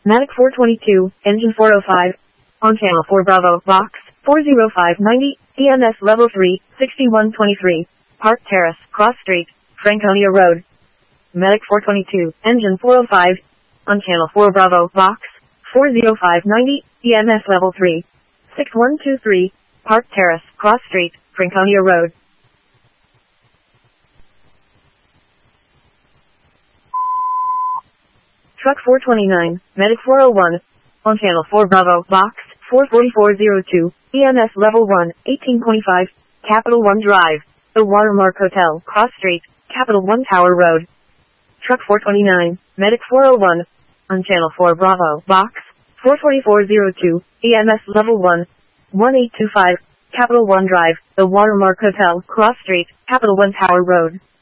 Medic 422, engine 405. On channel 4 Bravo, box 40590, EMS level 3, 6123. Park Terrace, Cross Street, Franconia Road. Medic 422, engine 405. On channel 4 Bravo, box 40590, EMS level 3, 6123. Park Terrace, Cross Street, Franconia Road. Truck 429, Medic 401. On channel 4 Bravo, box 44402, EMS level 1, 1825, Capital One Drive, The Watermark Hotel, Cross Street, Capital One Tower Road. Truck 429, Medic 401. On channel 4 Bravo, box 44402, EMS level 1, 1825, Capital One Drive, The Watermark Hotel, Cross Street, Capital One Tower Road.